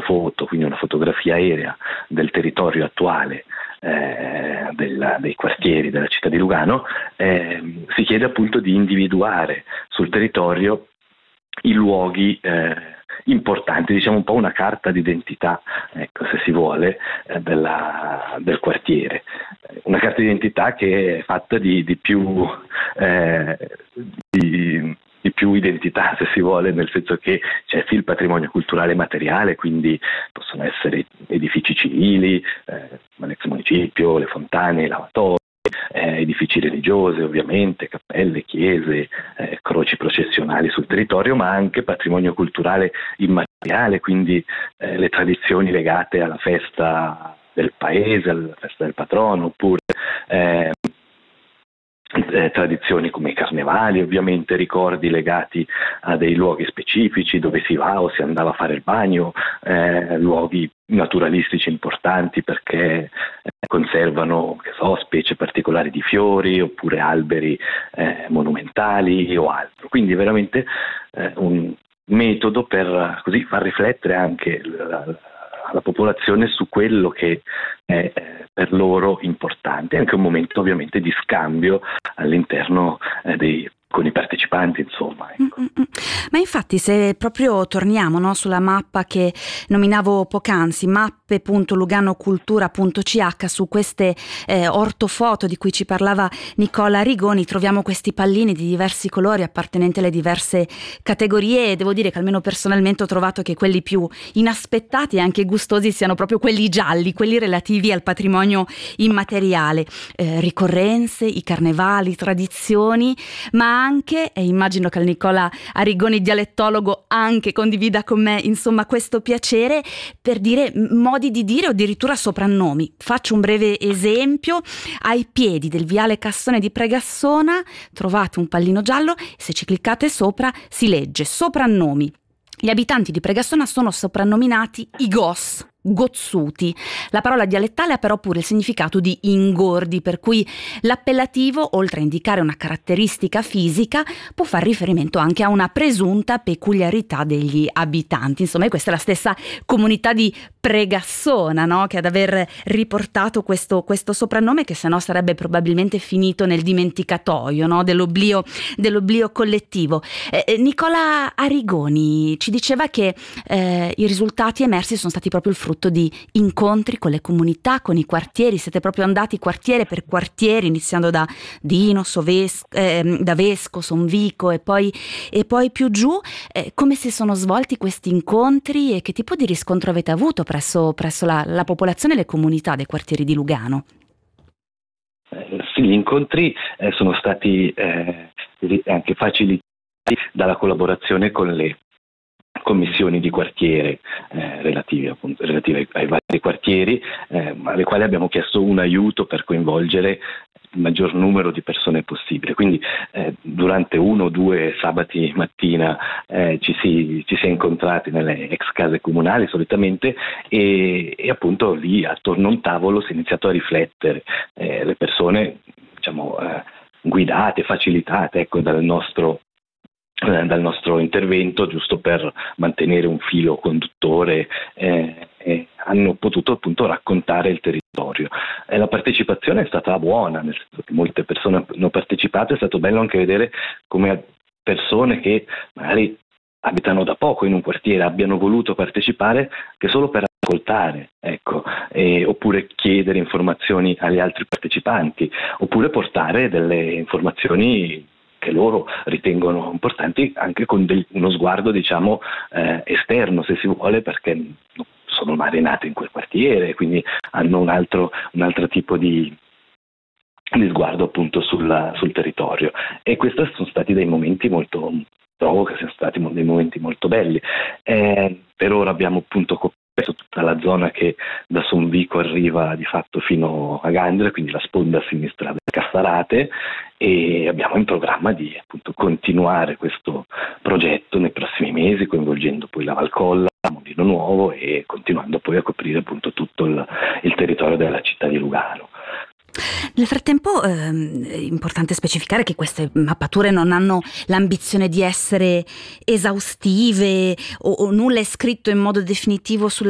foto, quindi una fotografia aerea del territorio attuale dei quartieri della città di Lugano, si chiede appunto di individuare sul territorio i luoghi importanti, diciamo un po' una carta d'identità, ecco, se si vuole, del quartiere. Una carta d'identità che è fatta di più identità, se si vuole, nel senso che c'è sì il patrimonio culturale materiale, quindi possono essere edifici civili, l'ex municipio, le fontane, i lavatori, edifici religiosi ovviamente, cappelle, chiese, croci processionali sul territorio, ma anche patrimonio culturale immateriale, quindi le tradizioni legate alla festa del paese, alla festa del patrono, oppure tradizioni come i carnevali, ovviamente ricordi legati a dei luoghi specifici dove si va o si andava a fare il bagno, luoghi naturalistici importanti perché conservano, che so, specie particolari di fiori oppure alberi monumentali o altro. Quindi veramente un metodo per così far riflettere anche la popolazione su quello che è per loro importante, anche un momento ovviamente di scambio all'interno con i partecipanti, insomma. Ecco. Ma infatti, se proprio torniamo, no, sulla mappa che nominavo poc'anzi, mappe.luganocultura.ch, su queste ortofoto di cui ci parlava Nicola Arrigoni, troviamo questi pallini di diversi colori appartenenti alle diverse categorie, e devo dire che almeno personalmente ho trovato che quelli più inaspettati e anche gustosi siano proprio quelli gialli, quelli relativi al patrimonio immateriale, ricorrenze, i carnevali, tradizioni, ma anche, e immagino che il Nicola Arrigoni dialettologo anche condivida con me, insomma, questo piacere per dire modi di dire o addirittura soprannomi. Faccio un breve esempio: ai piedi del viale Cassone di Pregassona trovate un pallino giallo, se ci cliccate sopra si legge soprannomi. Gli abitanti di Pregassona sono soprannominati i Gos, gozzuti. La parola dialettale ha però pure il significato di ingordi, per cui l'appellativo, oltre a indicare una caratteristica fisica, può far riferimento anche a una presunta peculiarità degli abitanti. Insomma, questa è la stessa comunità di Pregassona, no? Che ad aver riportato questo soprannome, che sennò sarebbe probabilmente finito nel dimenticatoio, no? dell'oblio collettivo. Nicola Arrigoni ci diceva che i risultati emersi sono stati proprio il frutto di incontri con le comunità, con i quartieri. Siete proprio andati quartiere per quartiere, iniziando da Dino, da Vesco, Sonvico e poi più giù. Come si sono svolti questi incontri e che tipo di riscontro avete avuto presso la popolazione e le comunità dei quartieri di Lugano? Sì, gli incontri sono stati anche facilitati dalla collaborazione con le commissioni di quartiere relative ai vari quartieri, alle quali abbiamo chiesto un aiuto per coinvolgere il maggior numero di persone possibile. Quindi durante 1 o 2 sabati mattina ci si è incontrati nelle ex case comunali solitamente, e appunto lì attorno a un tavolo si è iniziato a riflettere, le persone diciamo guidate, facilitate, ecco, dal nostro intervento, giusto per mantenere un filo conduttore, hanno potuto appunto raccontare il territorio. La partecipazione è stata buona, nel senso che molte persone hanno partecipato. È stato bello anche vedere come persone che magari abitano da poco in un quartiere abbiano voluto partecipare che solo per ascoltare, ecco, oppure chiedere informazioni agli altri partecipanti, oppure portare delle informazioni che loro ritengono importanti, anche con uno sguardo diciamo esterno, se si vuole, perché sono marinate in quel quartiere, quindi hanno un altro tipo di sguardo appunto sul territorio. E questi sono stati dei momenti trovo che siano stati dei momenti molto belli. Per ora abbiamo appunto coperto tutta la zona che da Sonvico arriva di fatto fino a Gandria, quindi la sponda sinistra del Cassarate, e abbiamo in programma di appunto continuare questo progetto nei prossimi mesi, coinvolgendo poi la Valcolla, Molino Nuovo, e continuando poi a coprire appunto tutto il territorio della città di Lugano. Nel frattempo è importante specificare che queste mappature non hanno l'ambizione di essere esaustive o nulla è scritto in modo definitivo sulla